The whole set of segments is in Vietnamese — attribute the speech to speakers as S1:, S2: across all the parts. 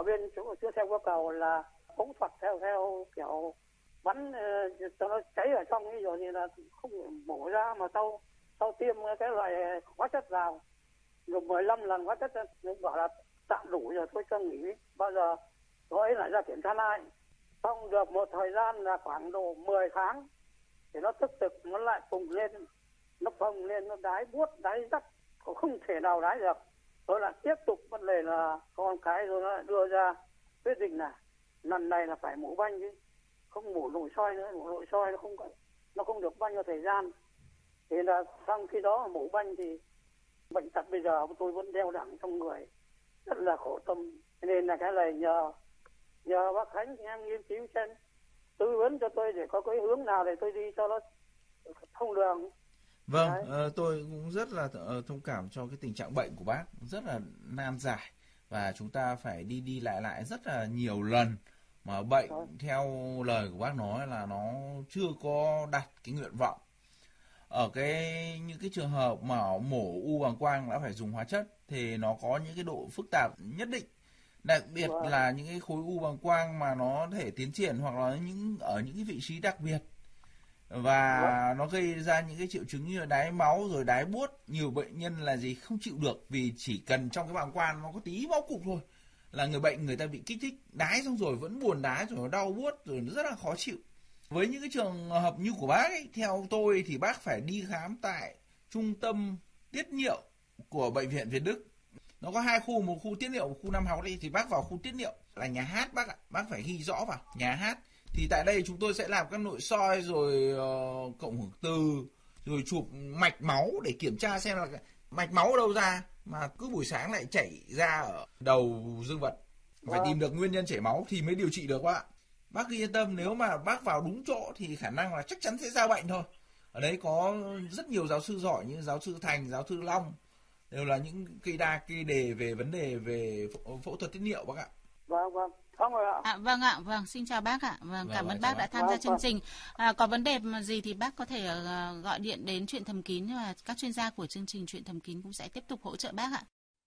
S1: bên chỗ chữa theo yêu cầu là phẫu thuật theo kiểu bắn cho nó cháy ở trong ấy, rồi thì là không mổ ra, mà sau tiêm cái loại hóa chất vào dùng 15 lần hóa chất, nhưng bảo là tạm đủ rồi thôi cho nghỉ, bao giờ có ấy lại ra kiểm tra lại. Xong được một thời gian là khoảng độ 10 tháng thì nó tức nó lại phồng lên, nó phồng lên, nó đái buốt đái rắc, không thể nào đái được. Rồi lại tiếp tục vấn đề là con cái, rồi nó đưa ra quyết định là lần này là phải mổ banh chứ không mổ nội soi nữa. Mổ nội soi nó không được bao nhiêu thời gian, thì là trong khi đó mổ banh thì bệnh tật bây giờ tôi vẫn đeo đẳng trong người, rất là khổ tâm. Nên là cái này nhờ bác Khánh em nghiên cứu xem, tư vấn cho tôi để có cái hướng nào để tôi đi cho nó thông đường.
S2: Vâng, tôi cũng rất là thông cảm cho cái tình trạng bệnh của bác, rất là nan giải, và chúng ta phải đi lại rất là nhiều lần, mà bệnh theo lời của bác nói là nó chưa có đặt cái nguyện vọng. Ở những cái trường hợp mà mổ u bàng quang đã phải dùng hóa chất thì nó có những cái độ phức tạp nhất định, đặc biệt là những cái khối u bàng quang mà nó thể tiến triển hoặc là ở những cái vị trí đặc biệt, và nó gây ra những cái triệu chứng như là đái máu rồi đái buốt. Nhiều bệnh nhân là không chịu được, vì chỉ cần trong cái bàng quang nó có tí máu cục thôi là người ta bị kích thích đái, xong rồi vẫn buồn đái, rồi nó đau buốt, rồi nó rất là khó chịu. Với những cái trường hợp như của bác ấy, theo tôi thì bác phải đi khám tại trung tâm tiết niệu của bệnh viện Việt Đức. Nó có 2 khu, một khu tiết niệu, một khu năm học đi, thì bác vào khu tiết niệu là nhà hát bác ạ. Bác phải ghi rõ vào nhà hát. Thì tại đây chúng tôi sẽ làm các nội soi, rồi cộng hưởng từ, rồi chụp mạch máu để kiểm tra xem là mạch máu ở đâu ra mà cứ buổi sáng lại chảy ra ở đầu dương vật. Phải tìm được nguyên nhân chảy máu thì mới điều trị được bác ạ. Bác cứ yên tâm, nếu mà bác vào đúng chỗ thì khả năng là chắc chắn sẽ ra bệnh thôi. Ở đấy có rất nhiều giáo sư giỏi như giáo sư Thành, giáo sư Long, đều là những cây đề về vấn đề về phẫu thuật tiết niệu bác ạ.
S1: Vâng. Không rồi ạ.
S3: Vâng, xin chào bác ạ. Vâng, cảm ơn bác đã tham gia chương trình. Có vấn đề gì thì bác có thể gọi điện đến Chuyện Thầm Kín, và các chuyên gia của chương trình Chuyện Thầm Kín cũng sẽ tiếp tục hỗ trợ bác ạ.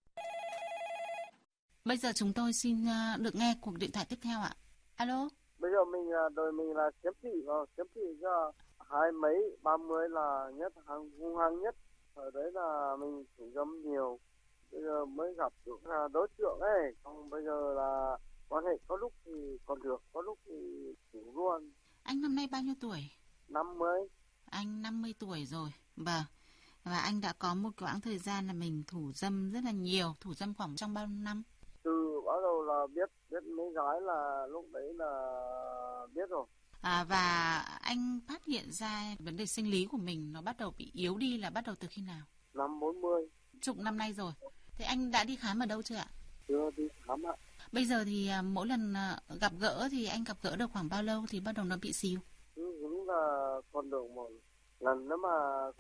S3: Bây giờ chúng tôi xin được nghe cuộc điện thoại tiếp theo ạ. Alo.
S4: Bây giờ đời mình là kiếm thị cho 20 mấy 30 là nhất, hung hăng nhất. Ở đấy là mình thủ dâm nhiều. Bây giờ mới gặp được đối tượng ấy, xong bây giờ là quan hệ có lúc thì còn được, có lúc thì thủ luôn.
S3: Anh năm nay bao nhiêu tuổi?
S4: 50.
S3: Anh 50 tuổi rồi. Vâng. Và anh đã có một quãng thời gian là mình thủ dâm rất là nhiều. Thủ dâm khoảng trong bao năm?
S4: Từ bắt đầu là biết mấy gái là lúc đấy là biết rồi.
S3: Và anh phát hiện ra vấn đề sinh lý của mình nó bắt đầu bị yếu đi là bắt đầu từ khi nào?
S4: Năm 40.
S3: Chục năm nay rồi. Thế anh đã đi khám ở đâu chưa ạ?
S4: Chưa đi khám ạ.
S3: Bây giờ thì mỗi lần gặp gỡ thì anh gặp gỡ được khoảng bao lâu thì bắt đầu nó bị xíu?
S4: Hứng là còn được một lần, nếu mà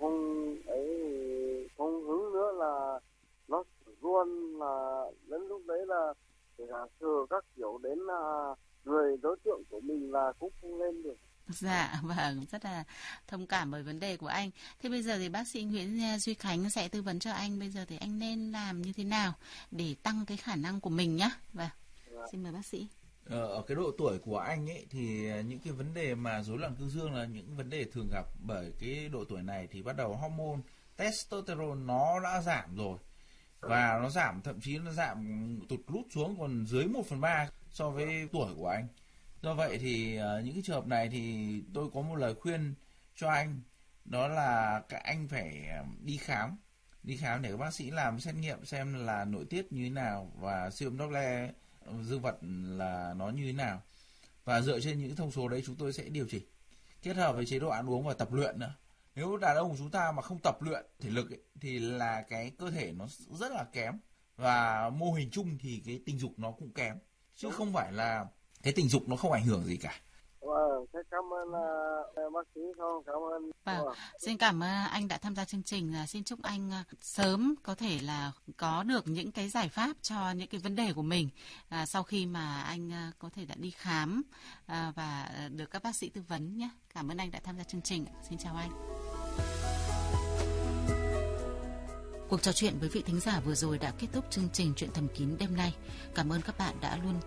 S4: không hứng nữa là nó luôn, là đến lúc đấy là sờ các kiểu đến người đối tượng của mình là cũng không lên được.
S3: Dạ, vâng, rất là thông cảm với vấn đề của anh. Thế bây giờ thì bác sĩ Nguyễn Duy Khánh sẽ tư vấn cho anh bây giờ thì anh nên làm như thế nào để tăng cái khả năng của mình nhé. Vâng, xin mời bác sĩ.
S2: Ở cái độ tuổi của anh ấy thì những cái vấn đề mà rối loạn cương dương là những vấn đề thường gặp, bởi cái độ tuổi này thì bắt đầu hormone testosterone nó đã giảm rồi, và nó giảm, thậm chí nó giảm tụt lút xuống còn dưới 1/3 so với tuổi của anh. Do vậy thì những cái trường hợp này thì tôi có một lời khuyên cho anh, đó là các anh phải đi khám để các bác sĩ làm xét nghiệm xem là nội tiết như thế nào và siêu âm Doppler dương vật là nó như thế nào, và dựa trên những thông số đấy chúng tôi sẽ điều chỉnh, kết hợp với chế độ ăn uống và tập luyện nữa. Nếu đàn ông của chúng ta mà không tập luyện thể lực ấy, thì là cái cơ thể nó rất là kém, và mô hình chung thì cái tình dục nó cũng kém, chứ không phải là cái tình dục nó không ảnh hưởng gì cả.
S4: Cảm ơn bác sĩ, cảm ơn.
S3: Xin cảm ơn anh đã tham gia chương trình. Xin chúc anh sớm có thể là có được những cái giải pháp cho những cái vấn đề của mình sau khi mà anh có thể đã đi khám và được các bác sĩ tư vấn nhé. Cảm ơn anh đã tham gia chương trình. Xin chào anh. Cuộc trò chuyện với vị thính giả vừa rồi đã kết thúc chương trình Chuyện Thầm Kín đêm nay. Cảm ơn các bạn đã luôn